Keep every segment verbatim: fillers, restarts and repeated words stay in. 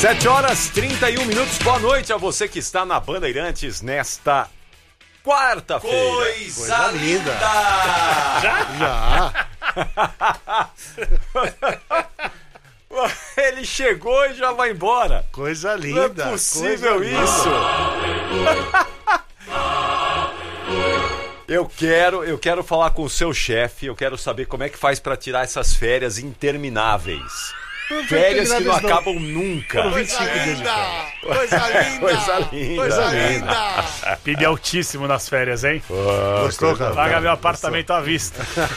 sete horas e trinta e um minutos. Boa noite a você que está na Bandeirantes nesta quarta-feira. Coisa, Coisa linda. linda! Já? Já. Ele chegou e já vai embora. Coisa linda. Não é possível isso. Eu quero, eu quero falar com o seu chefe. Eu quero saber como é que faz para tirar essas férias intermináveis. Férias que não, não acabam nunca. vinte e cinco dias de férias. Coisa linda. Coisa linda. Coisa linda. P I B altíssimo nas férias, hein? Oh, Gostou, cara? Paga meu apartamento à vista.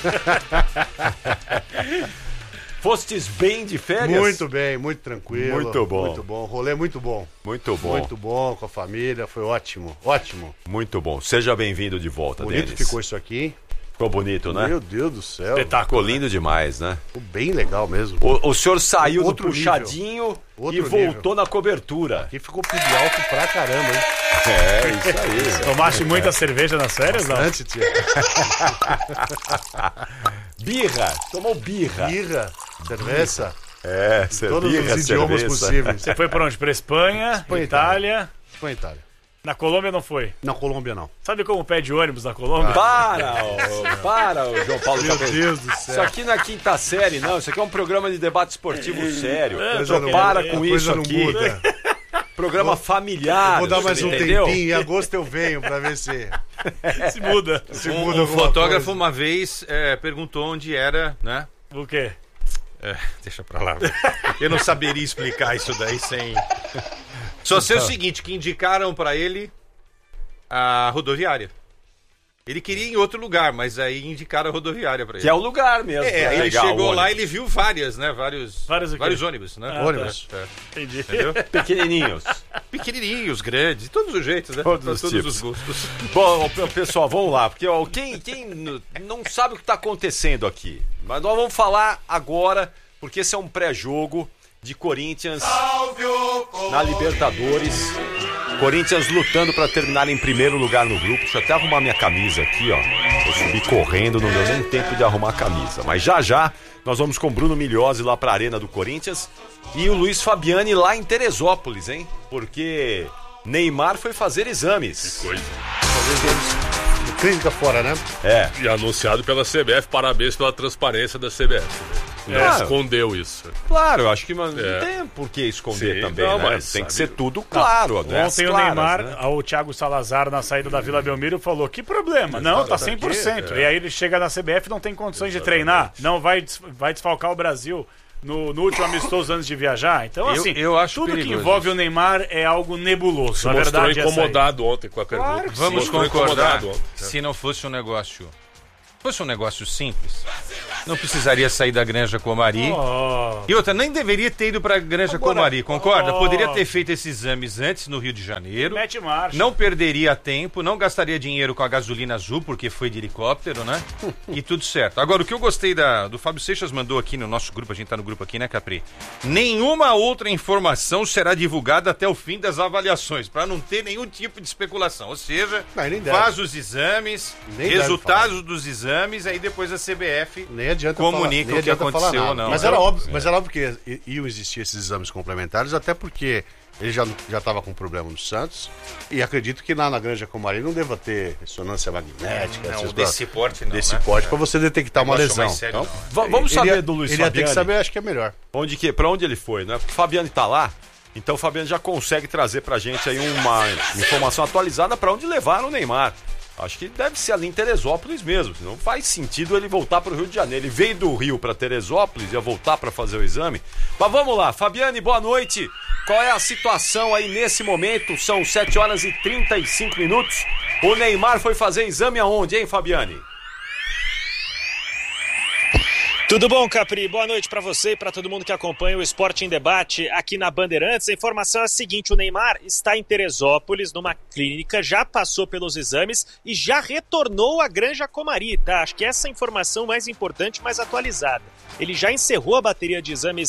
Fostes bem de férias? Muito bem, muito tranquilo. Muito bom. Muito bom. Rolê muito bom. Muito bom. Muito bom com a família. Foi ótimo. Ótimo. Muito bom. Seja bem-vindo de volta, Bonito Denis. ficou isso aqui. Ficou bonito, né? Meu Deus do céu. Espetáculo. Ficou lindo demais, né? Ficou bem legal mesmo. O, o senhor saiu Outro do puxadinho e voltou nível. na cobertura. Aqui ficou P I B alto pra caramba, hein? É, isso aí. Tomaste muita cerveja nas férias, não? Antes, tia. Birra. Tomou birra. Birra. Cerveja. É, Todos birra, os idiomas cerveja. possíveis. Você foi pra onde? Pra Espanha, Espanha, Itália. Foi em Itália. Na Colômbia não foi? Na Colômbia, não. Sabe como pede ônibus na Colômbia? Para, ô, para, ô, João Paulo Meu Cabeça. Deus do Isso céu. aqui não é quinta série, não. Isso aqui é um programa de debate esportivo sério. Coisa Então não- para a com coisa isso não aqui. muda. Programa familiar. Vou dar mais você um entendeu? tempinho. Em agosto eu venho pra ver se, Se muda. se Um, muda um alguma fotógrafo coisa. uma vez é, perguntou onde era, né? O quê? É, deixa pra lá. Eu não saberia explicar isso daí sem... Só sei o seguinte, que indicaram pra ele a rodoviária. Ele queria ir em outro lugar, mas aí indicaram a rodoviária pra ele. Que é o lugar mesmo. É, pra aí ele pegar o chegou lá e ônibus. ele viu várias, né? Vários, Vários o quê? vários ônibus, né? Ah, Ônibus. É, é. Entendi. Entendeu? Pequenininhos. Pequenininhos, grandes, de todos os jeitos, né? Todos Pra os todos tipos. os gostos. Bom, p- pessoal, vamos lá, porque ó, quem, quem n- não sabe o que está acontecendo aqui, mas nós vamos falar agora, porque esse é um pré-jogo de Corinthians na Libertadores. Corinthians lutando para terminar em primeiro lugar no grupo. Deixa eu até arrumar minha camisa aqui, ó. Eu subi correndo, não deu nem tempo de arrumar a camisa. Mas já já nós vamos com Bruno Migliozzi lá para a Arena do Corinthians e o Luiz Fabiani lá em Teresópolis, hein? Porque Neymar foi fazer exames. Coisa. Clínica fora, né? É. E anunciado pela C B F, parabéns pela transparência da C B F. Não Claro. escondeu isso. Claro, eu acho que mano, É. não tem por que esconder Sim, também, não, né? mas Tem que sabe- ser tudo claro. né? Ontem o Claras, Neymar, né? o Thiago Salazar, na saída da Vila Belmiro, falou: que problema? Não, tá cem por cento. É. E aí ele chega na C B F e não tem condições de treinar. Não vai, des- vai desfalcar o Brasil no, no último amistoso antes de viajar. Então, Eu- assim, eu acho tudo que perigoso envolve isso. o Neymar é algo nebuloso. Se A mostrou verdade é essa aí. incomodado ontem com a pergunta. Claro que Se Vamos mostrou concordar, incomodado ontem. se não fosse um negócio... fosse um negócio simples, não precisaria sair da Granja Comari. Oh. E outra, nem deveria ter ido pra Granja Agora- Comari, concorda? Oh. Poderia ter feito esses exames antes no Rio de Janeiro. Mete marcha. Não perderia tempo, não gastaria dinheiro com a gasolina azul, porque foi de helicóptero, né? E tudo certo. Agora, o que eu gostei da, do Fábio Seixas mandou aqui no nosso grupo, a gente tá no grupo aqui, né, Capri? Nenhuma outra informação será divulgada até o fim das avaliações, para não ter nenhum tipo de especulação. Ou seja, Não, nem deve. faz os exames, Nem deve resultados dos exames, aí depois a C B F Nem adianta comunica falar, nem o que adianta falar aconteceu nada. ou não. Mas né? era óbvio, mas era óbvio que i- iam existir esses exames complementares, até porque ele já já estava com problema no Santos e acredito que lá na Granja Comari não deva ter ressonância magnética, Não, esses desse porte não, desse né? porte para você detectar uma Negócio lesão. mais sério, Então, não. Va- vamos ele saber ia- do Luiz Ele ia ter Fabiani. que saber, acho que é melhor. Onde que, pra onde ele foi, né? Porque o Fabiano tá lá, então o Fabiano já consegue trazer pra gente aí uma informação atualizada pra onde levaram o Neymar. Acho que deve ser ali em Teresópolis mesmo, não faz sentido ele voltar pro Rio de Janeiro. Ele veio do Rio pra Teresópolis, ia voltar pra fazer o exame. Mas vamos lá, Fabiane, boa noite. Qual é a situação aí nesse momento? São sete horas e trinta e cinco minutos. O Neymar foi fazer exame aonde, hein, Fabiane? Tudo bom, Capri? Boa noite para você e para todo mundo que acompanha o Esporte em Debate aqui na Bandeirantes. A informação é a seguinte: o Neymar está em Teresópolis, numa clínica, já passou pelos exames e já retornou à Granja Comari, tá? Acho que essa é a informação mais importante, mais atualizada. Ele já encerrou a bateria de exames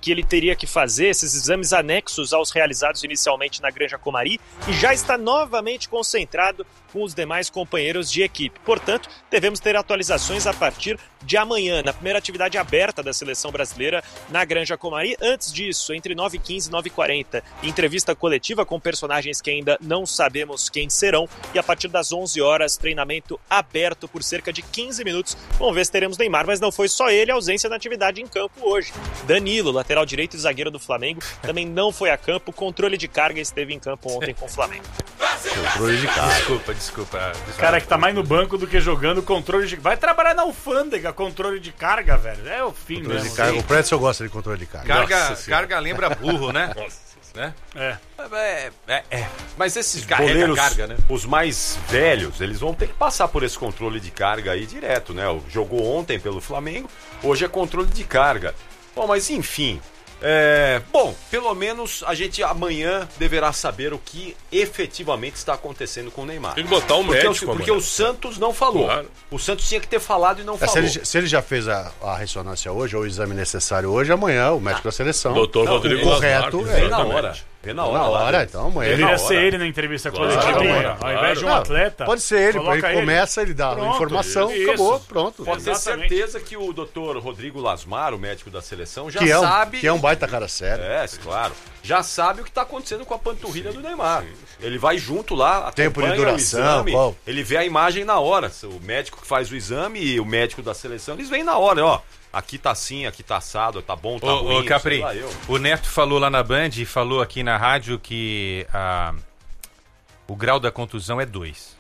que ele teria que fazer esses exames anexos aos realizados inicialmente na Granja Comari e já está novamente concentrado com os demais companheiros de equipe. Portanto, devemos ter atualizações a partir de amanhã, na primeira atividade aberta da seleção brasileira na Granja Comari. Antes disso, entre nove e quinze e nove e quarenta, entrevista coletiva com personagens que ainda não sabemos quem serão. E a partir das onze horas, treinamento aberto por cerca de quinze minutos. Vamos ver se teremos Neymar, mas não foi só ele a ausência da atividade em campo hoje. Danilo, lateral direito e zagueiro do Flamengo, também não foi a campo. Controle de carga esteve em campo ontem com o Flamengo. Controle de carga. Desculpa, desculpa. desculpa. Cara que tá mais no banco do que jogando controle de... Vai trabalhar na alfândega, controle de carga, velho. É o fim Controle mesmo. de carga. O Pretzel gosta de controle de carga. Carga, carga lembra burro, né? né? É. É, é, é. Mas esses Carrega goleiros, carga, né? os mais velhos, eles vão ter que passar por esse controle de carga aí direto, né? Jogou ontem pelo Flamengo, hoje é controle de carga. Bom, mas enfim... É, bom, pelo menos a gente amanhã deverá saber o que efetivamente está acontecendo com o Neymar. Tem que botar um porque médico, o, Porque amanhã. o Santos não falou. Claro. O Santos tinha que ter falado e não É, falou. se, ele, se ele já fez a, a ressonância hoje, ou o exame necessário hoje, amanhã o médico da seleção. Doutor Não, Rodrigo o correto Lasmar, é Vem na exatamente. hora. Vem na Na hora. lá, hora, né? então amanhã. Deveria na ser hora. ele na entrevista Claro, coletiva claro, amanhã. Ao invés de um Não, atleta. Pode ser ele, coloca ele começa, ele dá Pronto, a informação, isso. acabou, pronto. Pode ter Exatamente. certeza que o doutor Rodrigo Lasmar, o médico da seleção, já Que é, um, sabe... que é um baita cara sério. É, claro. Já sabe o que está acontecendo com a panturrilha do Neymar. Ele vai junto lá, Tempo de acompanha o duração, exame, qual? ele vê a imagem na hora. O médico que faz o exame e o médico da seleção, eles vêm na hora, ó. Aqui tá assim, aqui tá assado, tá bom, tá Ô, ruim. ô Capri, sei lá eu. o Neto falou lá na Band e falou aqui na rádio que a, o grau da contusão é dois.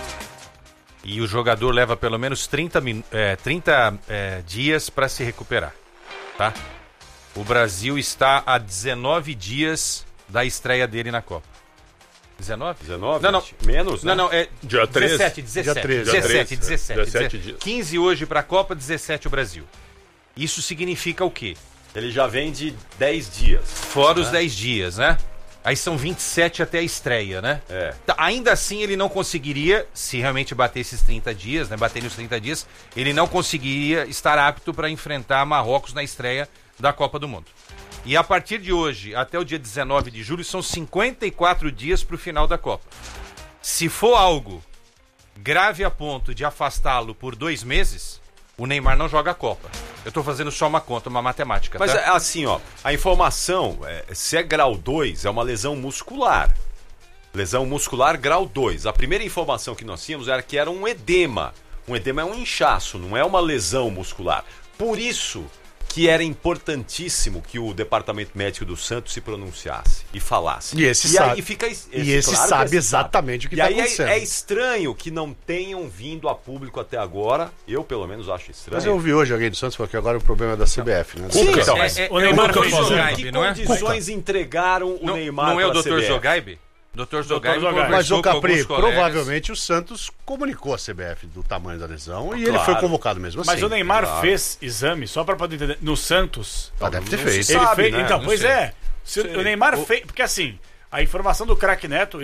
E o jogador leva pelo menos trinta, min, é, trinta é, dias para se recuperar, tá? O Brasil está a dezenove dias da estreia dele na Copa. dezenove? dezenove? Não, não. Menos, né? Não, não, é Dia treze. dezessete, dezessete, Dia treze. dezessete, Dia treze, dezessete, dezessete dezessete. dias. quinze hoje para a Copa, dezessete o Brasil. Isso significa o quê? Ele já vem de dez dias. Fora os dez dias, né? Aí são vinte e sete até a estreia, né? É. Tá, ainda assim, ele não conseguiria, se realmente bater esses trinta dias, né? Bater nos trinta dias, ele não conseguiria estar apto para enfrentar Marrocos na estreia da Copa do Mundo. E a partir de hoje, até o dia dezenove de julho, são cinquenta e quatro dias para o final da Copa. Se for algo grave a ponto de afastá-lo por dois meses, o Neymar não joga a Copa. Eu tô fazendo só uma conta, uma matemática, Mas tá? é assim, ó, a informação, é, se é grau dois, é uma lesão muscular. Lesão muscular grau dois. A primeira informação que nós tínhamos era que era um edema. Um edema é um inchaço, não é uma lesão muscular. Por isso que era importantíssimo que o departamento médico do Santos se pronunciasse e falasse. E esse e sabe. Aí fica, esse, E esse claro que sabe esse exatamente o que e tá aí é- acontecendo. É, estranho que não tenham vindo a público até agora. Eu, pelo menos, acho estranho. Mas eu ouvi hoje alguém do Santos falou que agora o problema é da C B F, né? Sim, Cuca. então, É- mas é- o é Neymar doutor fez em Zogaibe, que não é? condições entregaram o Não, Neymar não é o pra doutor C B F? Zogaibe? doutor Zogaibe Zogaibe. Mas conversou o com Capri, alguns colegas. provavelmente o Santos comunicou a C B F do tamanho da lesão e ele Claro. foi convocado mesmo assim. Mas o Neymar claro. fez exame, só pra poder entender, no Santos. Ah, deve ter não feito. se Ele sabe, fez, né? então, Não pois sei. é. Se o Neymar fez. Porque assim, a informação do craque Neto,